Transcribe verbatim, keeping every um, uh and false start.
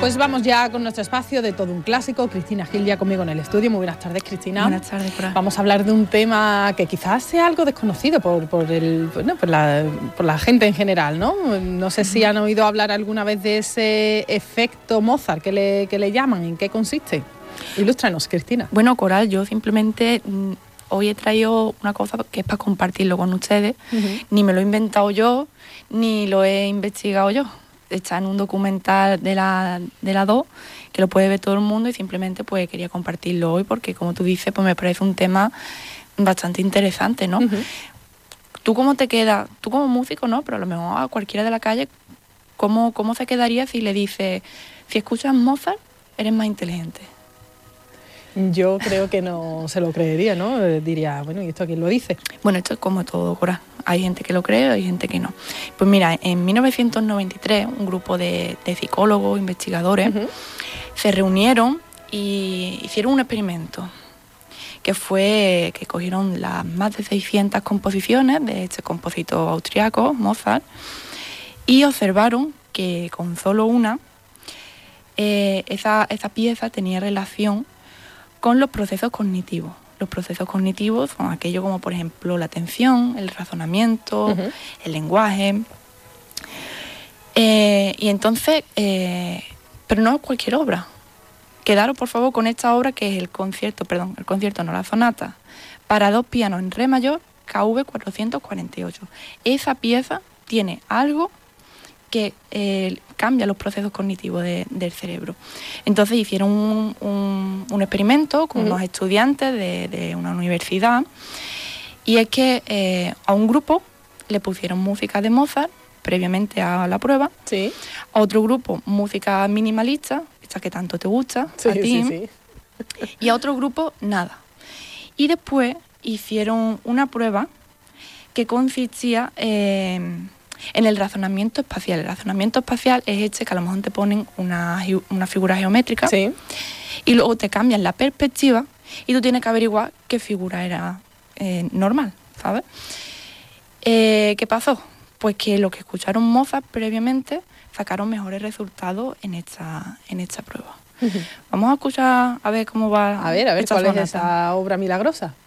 Pues vamos ya con nuestro espacio de todo un clásico. Cristina Gil ya conmigo en el estudio. Muy buenas tardes, Cristina. Buenas tardes, Cora. Vamos a hablar de un tema que quizás sea algo desconocido por, por, el, bueno, por, la, por la gente en general, ¿no? No sé si han oído hablar alguna vez de ese efecto Mozart que le, que le llaman. ¿En qué consiste? Ilústranos, Cristina. Bueno, Coral, yo simplemente mmm, hoy he traído una cosa que es para compartirlo con ustedes. Uh-huh. Ni me lo he inventado yo, ni lo he investigado yo. Está en un documental de la de la dos que lo puede ver todo el mundo y simplemente pues quería compartirlo hoy porque, como tú dices, pues me parece un tema bastante interesante, ¿no? Uh-huh. ¿Tú cómo te quedas? Tú como músico, ¿no? Pero a lo mejor a cualquiera de la calle, ¿cómo, cómo se quedaría si le dices, si escuchas Mozart, eres más inteligente? Yo creo que no se lo creería, ¿no? Diría, bueno, ¿y esto quién lo dice? Bueno, esto es como todo, Cora. Hay gente que lo cree, hay gente que no. Pues mira, en mil novecientos noventa y tres un grupo de, de psicólogos, investigadores, uh-huh. se reunieron y hicieron un experimento que fue que cogieron las más de seiscientas composiciones de este compositor austriaco, Mozart, y observaron que con solo una, eh, esa, esa pieza tenía relación con los procesos cognitivos. Los procesos cognitivos son aquellos como, por ejemplo, la atención, el razonamiento, uh-huh. el lenguaje. Eh, y entonces, eh, pero no cualquier obra. Quedaros, por favor, con esta obra que es el concierto, perdón, el concierto no, la sonata para dos pianos en re mayor, K V cuatrocientos cuarenta y ocho. Esa pieza tiene algo que eh, cambia los procesos cognitivos de, del cerebro. Entonces hicieron un, un, un experimento con uh-huh. unos estudiantes de, de una universidad y es que eh, a un grupo le pusieron música de Mozart previamente a la prueba, sí. a otro grupo música minimalista, esta que tanto te gusta, sí, a ti, sí, sí. y a otro grupo nada. Y después hicieron una prueba que consistía eh, en el razonamiento espacial. El razonamiento espacial es este que a lo mejor te ponen una, una figura geométrica sí. y luego te cambian la perspectiva y tú tienes que averiguar qué figura era eh, normal, ¿sabes? Eh, ¿Qué pasó? Pues que los que escucharon Mozart previamente sacaron mejores resultados en esta, en esta prueba. Uh-huh. Vamos a escuchar a ver cómo va. A ver, a ver, esta ¿cuál sonata. es esa obra milagrosa?